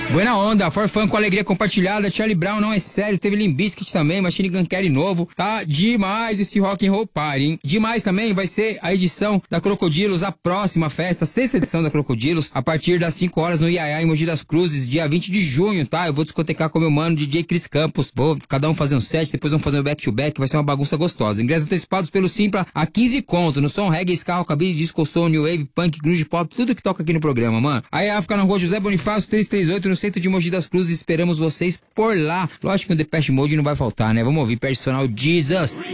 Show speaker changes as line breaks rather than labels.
Buena onda, For Fun com alegria compartilhada, Charlie Brown não é sério, teve Limp Bizkit também, Machine Gun Kelly novo, tá demais esse Rock and Roll Party, hein? Demais também vai ser a edição da Crocodilos, a próxima festa, 6ª edição da Crocodilos, a partir das 5 horas no Iaiá, em Mogi das Cruzes, dia 20 de junho, tá? Eu vou discotecar com meu mano, DJ Chris Campos, vou cada um fazer um set, depois vamos fazer um back-to-back, vai ser uma bagunça gostosa. Ingressos antecipados pelo Simpla a 15 conto, no som reggae, ska, rockabilly, disco, soul, new wave, punk, grunge, pop, tudo que toca aqui no programa, mano. Aí a fica na rua José Bonifácio 338, no centro de Mogi das Cruzes, esperamos vocês por lá. Lógico que o Depeche Mode não vai faltar, né? Vamos ouvir Personal Jesus.